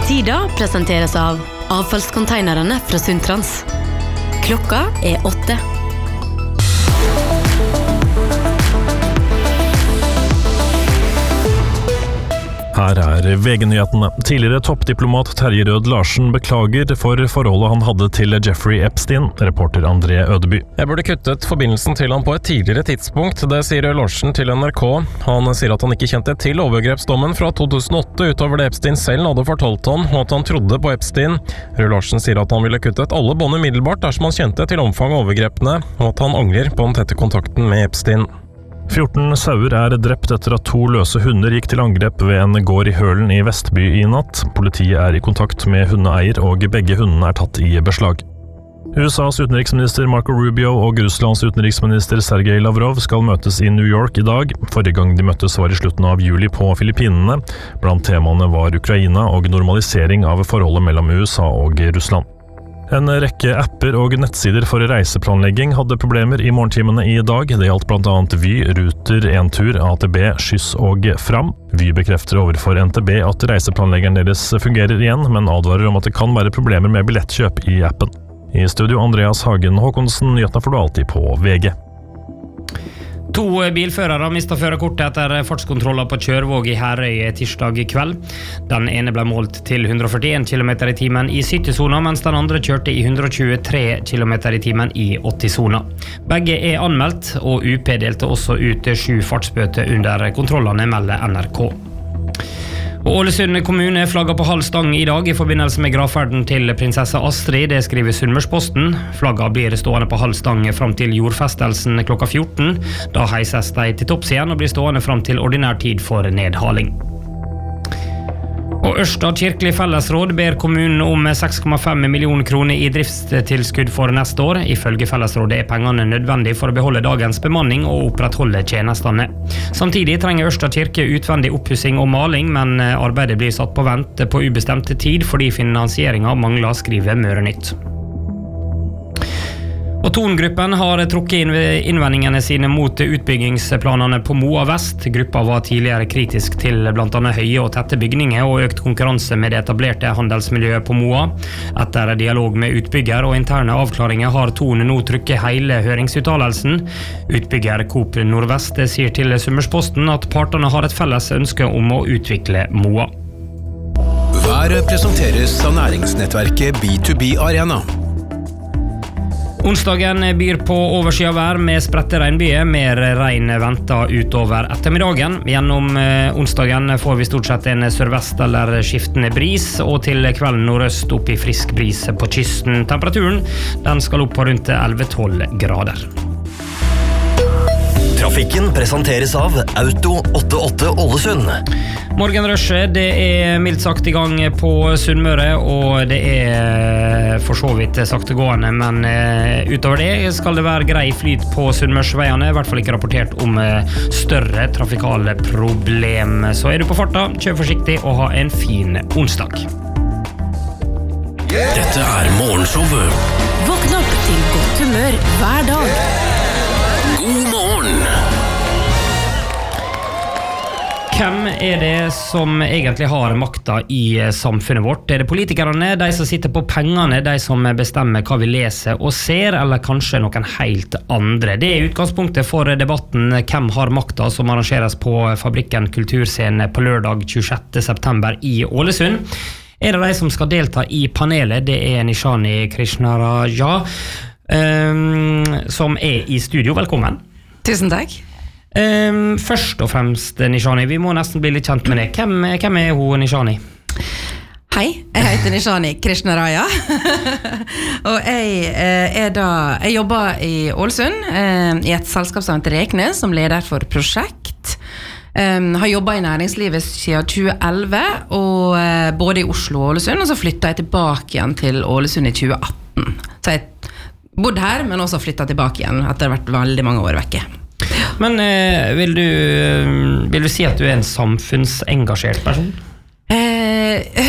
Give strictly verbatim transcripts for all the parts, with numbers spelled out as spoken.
Sida presenteres av avfallskonteinerne fra Sundtrans. Klokka er åtte. Her er V G-nyhetene. Tidligere toppdiplomat Terje Rød Larsen beklager for forholdet han hadde til Jeffrey Epstein, reporter André Ødeby. Jeg burde kuttet forbindelsen til han på et tidligere tidspunkt, det sier Rød Larsen til N R K. Han sier at han ikke kjente til overgrepsdommen fra to tusen og åtte utover det Epstein selv hadde fortalt han, og at han trodde på Epstein. Rød Larsen sier at han ville kuttet alle bånd umiddelbart dersom han kjente til omfang av overgrepene, og at han angrer på den tette kontakten med Epstein. fjorten sauer er drept etter at to løse hunder gikk til angrep ved en gård i Hølen i Vestby i natt. Politiet er i kontakt med hundeeier, og begge hundene er tatt i beslag. U S A's utenriksminister Marco Rubio og Russlands utenriksminister Sergej Lavrov skal møtes i New York i dag. Forrige gang de møttes var i slutten av juli på Filippinene. Blant temaene var Ukraina og normalisering av forholdet mellom U S A og Russland. En rekke apper og nettsider for reiseplanlegging hadde problemer i morgentimene i dag. Det gjaldt blant annet Vy, Ruter, Entur, A T B, Skyss og Fram. Vy bekrefter overfor N T B at reiseplanleggeren deres fungerer igjen, men advarer om at det kan være problemer med billettkjøp i appen. I studio Andreas Hagen Håkonsen, nyhetene får du alltid på V G. To bilførere mistet førerkortet etter fartskontroller på Kjørvåg i Herøy tirsdag kveld. Den ene ble målt til hundre og førtien kilometer i timen i sytti-sona, mens den andre kjørte i hundre og tjuetre kilometer i timen i åtti-sona. Begge er anmeldt, og U P delte også ut sju fartsbøter under kontrollene, melder N R K. Og Ålesund kommune flagger på halv stang i dag i forbindelse med gravferden til prinsesse Astrid, det skriver Sunnmørsposten. Flagget blir stående på halv stang fram til jordfestelsen klokka fjorten. Da heises de til topps igjen og blir stående fram til ordinær tid for nedhaling. Og Ørsta kirkelig fellesråd ber kommunen om seks komma fem millioner kroner i driftstilskudd for neste år. Ifølge fellesrådet er pengene nødvendig for å beholde dagens bemanning og opprettholde tjenestene. Samtidig trenger Ørsta kirke utvendig oppussing og maling, men arbeidet blir satt på vent på ubestemt tid fordi finansieringen mangler, skriver Mørenytt. Og Thon-gruppen har trukket innvendingene sine mot utbyggingsplanene på Moa Vest. Gruppa var tidligere kritisk til blant annet høye og tette bygninger og økt konkurranse med det etablerte handelsmiljøet på Moa. Etter dialog med utbygger og interne avklaringer har Thon nå trykket hele høringsuttalelsen. Utbygger Coop Nordvest sier til Sunnmørsposten at partene har et felles ønske om å utvikle Moa. Været presenteres av næringsnettverket B to B Arena. Onsdagen byr på overskyet vær med spredte regnbyger, mer regn ventet utover ettermiddagen. Gjennom onsdagen får vi stort sett en sørvest eller skiftende bris, og til kvelden nordøst opp i frisk bris på kysten. Temperaturen den skal opp på rundt elleve til tolv grader. Trafikken presenteres av Auto åttiåtte Ålesund. Morgenrushet, det er mildt sagt i gang på Sunnmøre, og det er for så vidt saktegående, men utover det skal det være grei flyt på Sunnmørsveiene, i hvert fall ikke rapportert om større trafikale problem. Så er du på farta, kjør forsiktig og ha en fin onsdag. Dette er morgenshowet. Våkn opp til godt humør hver dag. God morgen. Hvem er det som egentlig har makta i samfunnet vårt? Er det politikerne, de som sitter på pengene, de som bestemmer hva vi leser og ser, eller kanskje noen helt andre? Det er utgangspunktet for debatten Hvem har makta, som arrangeres på Fabrikken kulturscene på lørdag tjuesjette september i Ålesund. En av de som skal delta i panelet, det er Nishani Krishnaraja, um, som er i studio. Velkommen. Tusen takk. Um, først og fremst, Nishani, vi må nesten bli litt kjent med deg. Hvem, hvem er hun, Nishani? Hei, jeg heter Nishani Krishnaraja. Og jeg er da Jeg jobber i Ålesund eh, i et selskap som heter Rekne, som leder for prosjekt. Um, har jobbet i næringslivet siden tjue elleve, og uh, både i Oslo og Ålesund, og så flyttet jeg tilbake igjen til Ålesund i tjue atten. Så jeg bodde her, men også flyttet tilbake igjen etter å ha vært veldig mange år vekke. Men eh, vil, du, vil du si at du er en samfunnsengasjert person? Eh,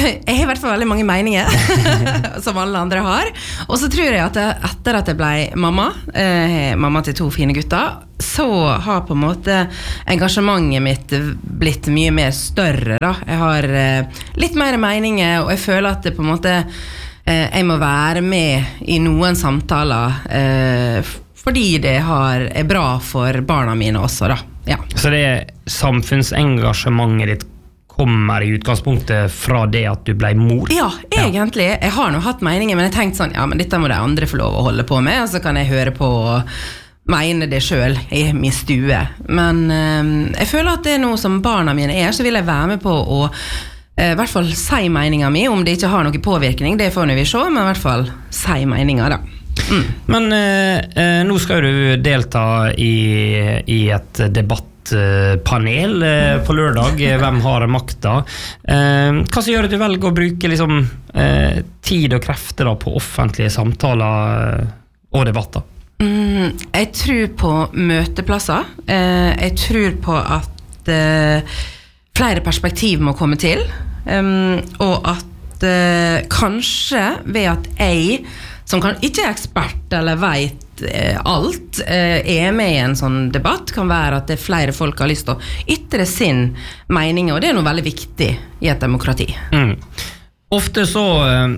jeg har i hvert fall veldig mange meninger, som alle andre har. Og så tror jeg at jeg, etter at jeg ble mamma, eh, mamma til to fine gutter, så har på en måte engasjementet mitt blitt mye mer større da. Jeg har eh, litt mer meninger, og jeg føler at det på en måte eh, jeg må være med i noen samtaler eh, fordi det har, er bra for barna mine også da. Ja. Så det samfunnsengasjementet ditt kommer i utgangspunktet fra det at du ble mor? Ja, egentlig. Jeg har nå hatt meninger, men jeg tenkte sånn, ja, men dette må de andre få lov å holde på med, og så kan jeg høre på mene det selv i min stue. Men eh, jeg føler at det er noe som barna mine er, så vil jeg være med på å eh, i hvert fall si meningen min, om det ikke har noen påvirkning, det får vi se, men i hvert fall si meningen da. Mm. Men eh, nå skal du delta i, i et debattpanel eh, på lørdag, Hvem har makta? Eh, hva som gjør at du velger å bruke liksom, eh, tid og krefter da, på offentlige samtaler og debatter? Mm, jeg tror på møteplasser. Eh, jeg tror på at eh, flere perspektiv må komme til, um, og at eh, kanskje ved at jeg, som kan, ikke er ekspert eller vet eh, alt, eh, er med i en sånn debatt, kan være at det flere folk har lyst til å ytre sin mening, og det er noe veldig viktig i et demokrati. Mm. Ofte så... Eh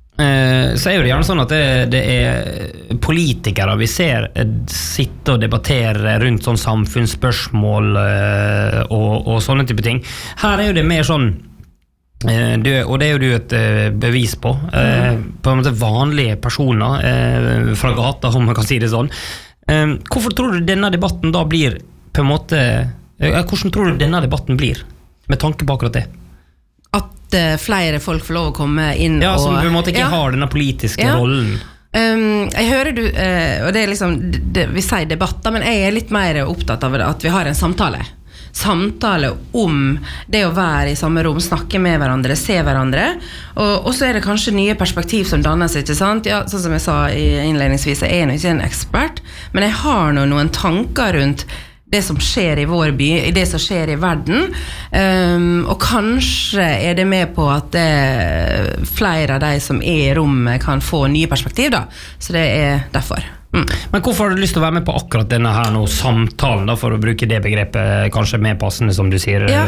så er det gjerne sånn at det, det er politikere vi ser sitte og debattere rundt sånn samfunnsspørsmål og, og sånne type ting. Her er jo det mer sånn, det, og det er jo du et bevis på, mm. på en måte vanlige personer fra gata, om man kan si det sånn. Hvorfor tror du denne debatten da blir på en måte, hvordan tror du denne debatten blir, med tanke på akkurat det? At uh, flere folk får lov å komme inn ja, og... som på en måte ikke ja. har denne politiske ja. rollen. Um, jeg hører du, uh, og det er liksom, det, vi sier debatter, men jeg er litt mer opptatt av det, at vi har en samtale. Samtale om det å være i samme rom, snakke med hverandre, se hverandre, og, og så er det kanskje nye perspektiv som dannes, ikke sant? Ja, sånn som jeg sa i innledningsvis, jeg er nå ikke en ekspert, men jeg har nå noen tanker rundt det som skjer i vår by, det som skjer i verden, um, og kanskje er det med på at det, flere av de som er i rommet kan få nye perspektiv da, så det er derfor. Mm. Men hvorfor har du lyst til å være med på akkurat denne her nå, samtalen da, for å bruke det begrepet kanskje mer passende som du sier? Ja.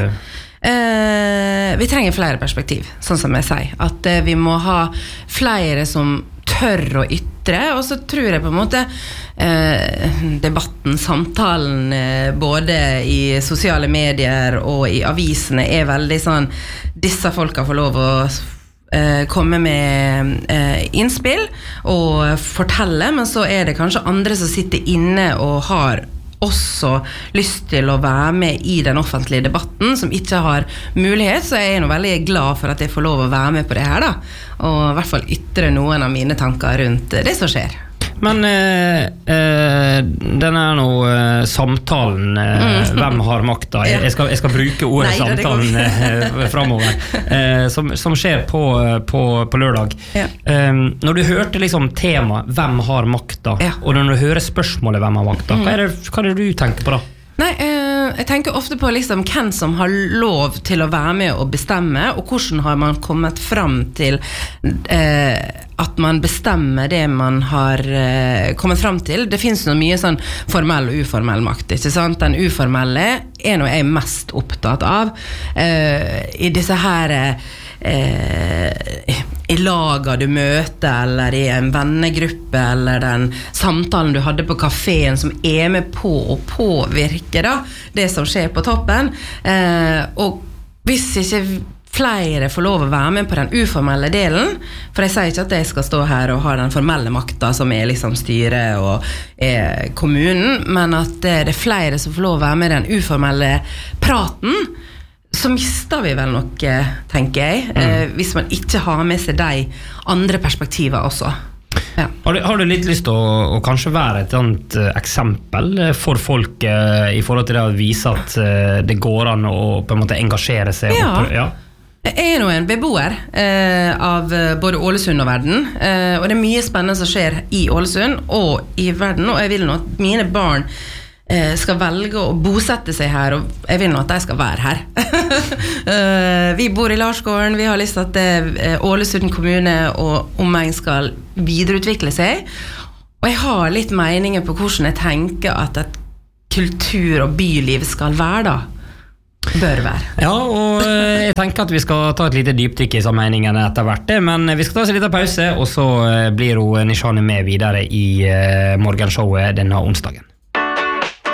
Uh, vi trenger flere perspektiv, sånn som jeg sier, at uh, vi må ha flere som tør å ytre, og så tror jeg på en måte eh, debatten, samtalen eh, både i sosiale medier og i avisene er veldig sånn, disse folka får lov å eh, komme med eh, innspill og fortelle, men så er det kanskje andre som sitter inne og har også lyst til å være med i den offentlige debatten, som ikke har mulighet, så jeg er nå veldig glad for at jeg får lov å være med på det her da, og i hvert fall ytre noen av mine tanker rundt det som skjer. Men eh, eh, den er nå eh, samtalen eh, mm. Hvem har makta? Jeg, jeg, skal, jeg skal bruke ordet Nei, samtalen eh, fremover eh, som, som skjer på, på, på lørdag. Ja. Eh, når du hørte liksom tema Hvem har makta? Ja. Og når du hører spørsmålet Hvem har makta? Mm. Hva, er det, hva er det du tenker på da? Nei, eh, jeg tenker ofte på liksom hvem som har lov til å være med og bestemme, og hvordan har man kommet frem til eh, at man bestemmer det man har eh, kommet frem til. Det finnes noe mye sånn formell og uformell makt, ikke sant? Den uformelle er noe jeg er mest opptatt av. Eh, I disse her eh, i lager du møter, eller i en vennegruppe, eller den samtalen du hadde på kaféen som er med på å påvirke da, det som skjer på toppen. Eh, og hvis ikke flere får lov å være med på den uformelle delen, for jeg sier ikke at jeg skal stå her og ha den formelle makta som er liksom styret og er kommunen, men at det er flere som får lov å være med i den uformelle praten, så mister vi vel nok, tenker jeg, mm. eh, hvis man ikke har med seg de andre perspektiver også. Ja. Har, du, har du litt lyst til å, å kanskje være et annet uh, eksempel for folk uh, i forhold til det å vise at uh, det går an å på en måte engasjere seg? Ja. Opp, ja. Jeg er nå en beboer eh, av både Ålesund og verden, eh, og det er mye spennende som skjer i Ålesund og i verden, og jeg vil nå at mine barn skal velge å bosette seg her, og jeg vil nå at de skal være her. Vi bor i Larsgården, vi har lyst til at Ålesund kommune og omegn skal videreutvikle seg, og jeg har litt meninger på hvordan jeg tenker at et kultur- og byliv skal være da. Bør være. Ja, og jeg tenker at vi skal ta et lite dypdykk i sammenhengene etter hvert, men vi skal ta oss en liten pause, og så blir hun Nishani med videre i morgenshowet denne onsdagen.